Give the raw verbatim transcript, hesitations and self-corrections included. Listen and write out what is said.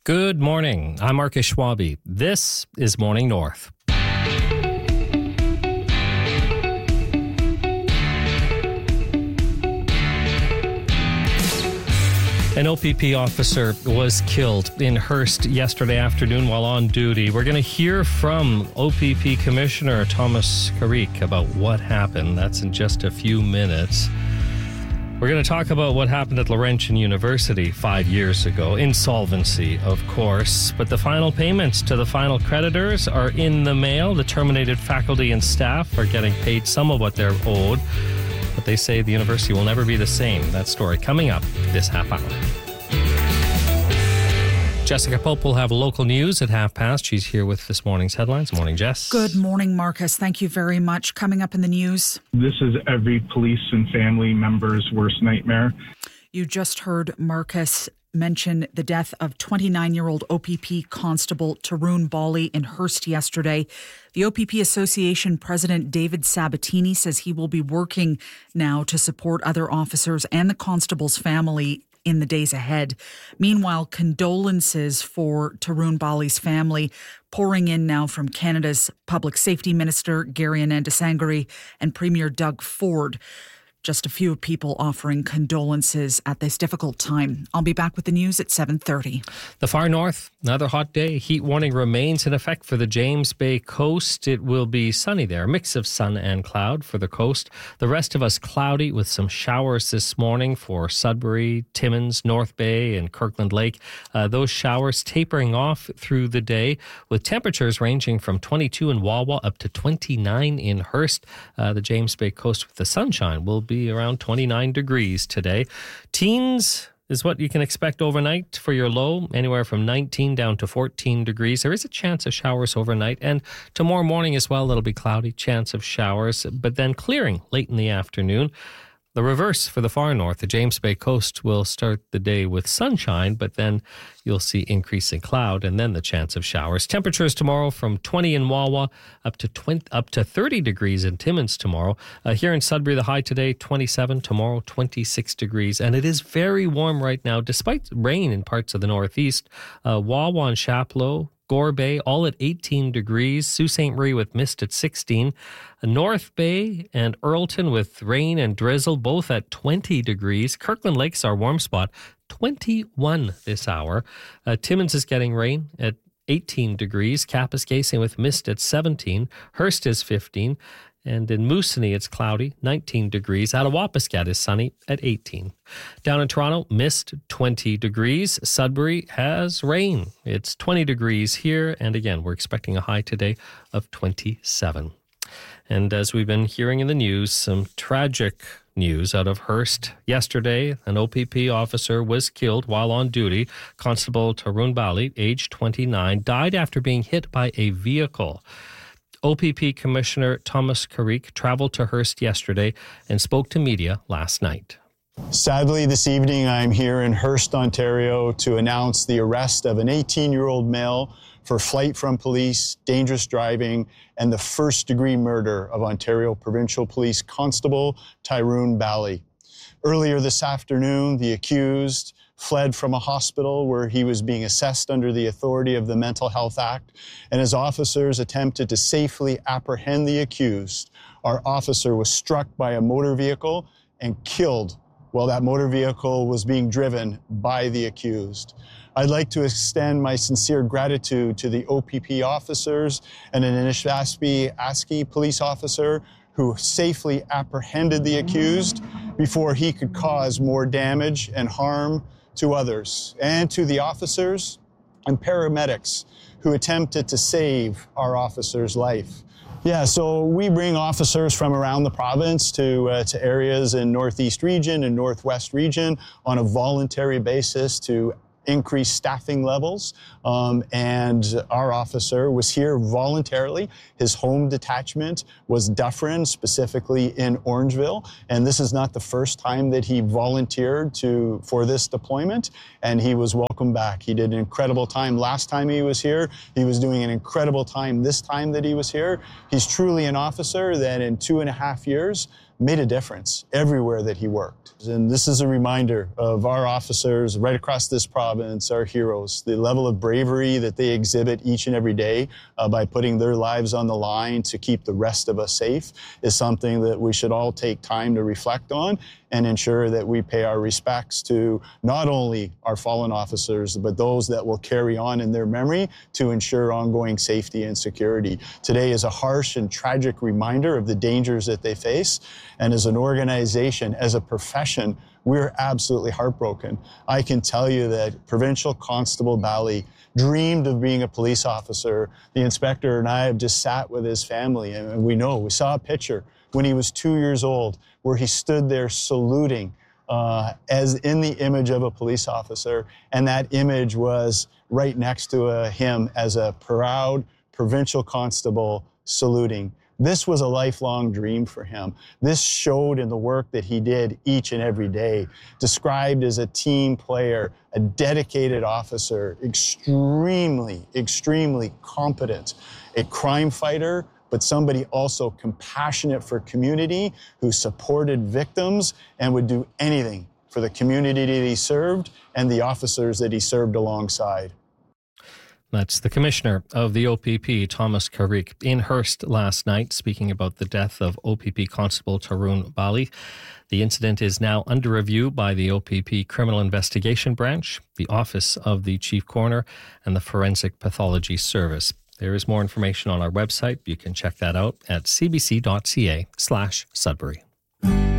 Good morning. I'm Marcus Schwabe. This is Morning North. An O P P officer was killed in Hearst yesterday afternoon while on duty. We're going to hear from O P P Commissioner Thomas Karik about what happened. That's in just a few minutes. We're going to talk about what happened at Laurentian University five years ago. Insolvency, of course. But the final payments to the final creditors are in the mail. The terminated faculty and staff are getting paid some of what they're owed. But they say the university will never be the same. That story coming up this half hour. Jessica Pope will have local news at half past. She's here with this morning's headlines. Morning, Jess. Good morning, Marcus. Thank you very much. Coming up in the news. This is every police and family member's worst nightmare. You just heard Marcus mention the death of twenty-nine-year-old O P P Constable Tarun Bali in Hearst yesterday. The O P P Association President David Sabatini says he will be working now to support other officers and the constable's family in the days ahead. Meanwhile, condolences for Tarun Bali's family pouring in now from Canada's Public Safety Minister Gary Anandasangri and Premier Doug Ford. Just a few people offering condolences at this difficult time. I'll be back with the news at seven thirty. The far north, another hot day. Heat warning remains in effect for the James Bay coast. It will be sunny there, a mix of sun and cloud for the coast. The rest of us cloudy with some showers this morning for Sudbury, Timmins, North Bay, and Kirkland Lake. Uh, those showers tapering off through the day with temperatures ranging from twenty-two in Wawa up to twenty-nine in Hearst. Uh, the James Bay coast with the sunshine will be around twenty-nine degrees today. Teens is what you can expect overnight for your low, anywhere from nineteen down to fourteen degrees. There is a chance of showers overnight, and tomorrow morning as well, it'll be cloudy, chance of showers, but then clearing late in the afternoon. The reverse for the far north. The James Bay coast will start the day with sunshine, but then you'll see increasing cloud and then the chance of showers. Temperatures tomorrow from twenty in Wawa up to twenty, up to thirty degrees in Timmins tomorrow. Uh, here in Sudbury, the high today, twenty-seven. Tomorrow, twenty-six degrees. And it is very warm right now, despite rain in parts of the northeast. Uh, Wawa and Chapleau, Gore Bay, all at eighteen degrees. Sault Ste. Marie with mist at sixteen. North Bay and Earlton with rain and drizzle, both at twenty degrees. Kirkland Lakes, our warm spot, twenty-one this hour. Uh, Timmins is getting rain at eighteen degrees. Kapuskasing with mist at seventeen. Hearst is fifteen. And in Moosonee, it's cloudy, nineteen degrees. Attawapiskat is sunny at eighteen. Down in Toronto, mist, twenty degrees. Sudbury has rain. It's twenty degrees here. And again, we're expecting a high today of twenty-seven. And as we've been hearing in the news, some tragic news out of Hearst. Yesterday, an O P P officer was killed while on duty. Constable Tarun Bali, age twenty-nine, died after being hit by a vehicle. O P P Commissioner Thomas Karik traveled to Hearst yesterday and spoke to media last night. Sadly, this evening I'm here in Hearst, Ontario to announce the arrest of an eighteen-year-old male for flight from police, dangerous driving, and the first-degree murder of Ontario Provincial Police Constable Tarun Bali. Earlier this afternoon, the accused fled from a hospital where he was being assessed under the authority of the Mental Health Act, and as officers attempted to safely apprehend the accused, our officer was struck by a motor vehicle and killed while that motor vehicle was being driven by the accused. I'd like to extend my sincere gratitude to the O P P officers and an Anishinaabeg ASCII police officer who safely apprehended the accused before he could cause more damage and harm to others, and to the officers and paramedics who attempted to save our officer's life. Yeah, so we bring officers from around the province to, uh, to areas in Northeast Region and Northwest Region on a voluntary basis to increased staffing levels, um, and our officer was here voluntarily. His home detachment was Dufferin, specifically in Orangeville, and this is not the first time that he volunteered to for this deployment, and he was welcome back. He did an incredible time last time he was here. He was doing an incredible time this time that he was here. He's truly an officer that in two and a half years made a difference everywhere that he worked. And this is a reminder of our officers right across this province, our heroes, the level of bravery that they exhibit each and every day uh, by putting their lives on the line to keep the rest of us safe is something that we should all take time to reflect on and ensure that we pay our respects to not only our fallen officers, but those that will carry on in their memory to ensure ongoing safety and security. Today is a harsh and tragic reminder of the dangers that they face. And as an organization, as a profession, we're absolutely heartbroken. I can tell you that Provincial Constable Bally dreamed of being a police officer. The inspector and I have just sat with his family, and we know, we saw a picture when he was two years old where he stood there saluting uh, as in the image of a police officer. And that image was right next to uh, him as a proud provincial constable saluting. This was a lifelong dream for him. This showed in the work that he did each and every day. Described as a team player, a dedicated officer, extremely, extremely competent, a crime fighter, but somebody also compassionate for community, who supported victims and would do anything for the community that he served and the officers that he served alongside. That's the Commissioner of the O P P, Thomas Carrick, in Hearst last night, speaking about the death of O P P Constable Tarun Bally. The incident is now under review by the O P P Criminal Investigation Branch, the Office of the Chief Coroner, and the Forensic Pathology Service. There is more information on our website. You can check that out at cbc.ca slash Sudbury.